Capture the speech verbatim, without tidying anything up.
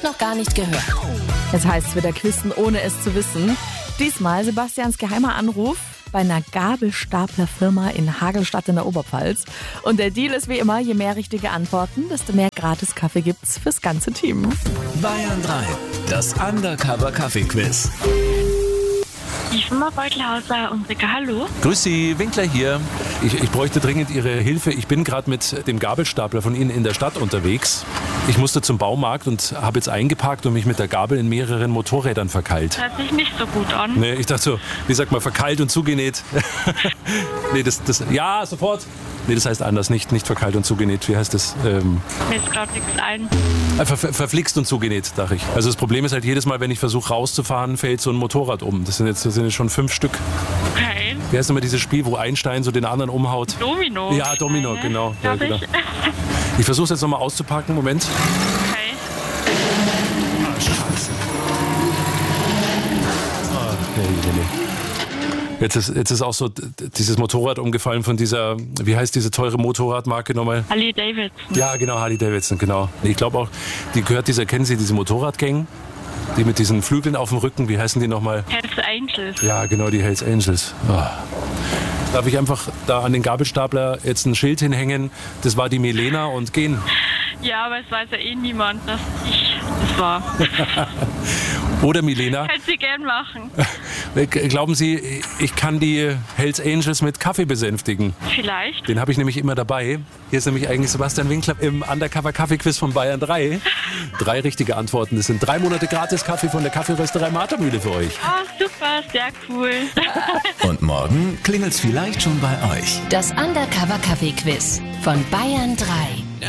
noch gar nicht gehört. Es heißt wieder Quizzen, ohne es zu wissen. Diesmal Sebastians geheimer Anruf bei einer Gabelstaplerfirma in Hagelstadt in der Oberpfalz. Und der Deal ist wie immer, je mehr richtige Antworten, desto mehr Gratis-Kaffee gibt's fürs ganze Team. Bayern drei, das Undercover-Kaffee-Quiz. Die Firma Beutelhauser und Rika, hallo. Grüß Sie, Winkler hier. Ich, ich bräuchte dringend Ihre Hilfe. Ich bin gerade mit dem Gabelstapler von Ihnen in der Stadt unterwegs. Ich musste zum Baumarkt und habe jetzt eingeparkt und mich mit der Gabel in mehreren Motorrädern verkeilt. Hört sich nicht so gut an. Nee, ich dachte so, wie sagt man, verkeilt und zugenäht. nee, das, das, ja, sofort. Nee, das heißt anders, nicht, nicht verkeilt und zugenäht. Wie heißt das? Ähm, Mir ist gerade nichts ein. Ver, ver, verflixt und zugenäht, dachte ich. Also das Problem ist halt, jedes Mal, wenn ich versuche rauszufahren, fällt so ein Motorrad um. Das sind jetzt, das sind jetzt schon fünf Stück. Okay. Wie heißt immer dieses Spiel, wo ein Stein so den anderen umhaut? Domino. Ja, Domino, Eine, genau. Ja, genau. Ich, ich versuche es jetzt nochmal auszupacken. Moment. okay. Ah, scheiße. Ah, hey, hey, hey. Jetzt ist, jetzt ist auch so dieses Motorrad umgefallen von dieser, wie heißt diese teure Motorradmarke nochmal? Harley Davidson. Ja, genau, Harley Davidson, genau. Ich glaube auch, die gehört dieser, kennen Sie diese Motorradgang? Die mit diesen Flügeln auf dem Rücken, wie heißen die nochmal? Hells Angels. Ja, genau, die Hells Angels. Oh. Darf ich einfach da an den Gabelstapler jetzt ein Schild hinhängen? Das war die Milena und gehen. Ja, aber es weiß ja eh niemand, dass ich das war. Oder Milena. Hätte sie gern machen. Glauben Sie, ich kann die Hells Angels mit Kaffee besänftigen? Vielleicht. Den habe ich nämlich immer dabei. Hier ist nämlich eigentlich Sebastian Winkler im Undercover-Kaffee-Quiz von Bayern drei. Drei richtige Antworten. Das sind drei Monate gratis Kaffee von der Kaffeerösterei Martermühle für euch. Oh, super, sehr cool. Und morgen klingelt's vielleicht schon bei euch. Das Undercover-Kaffee-Quiz von Bayern drei.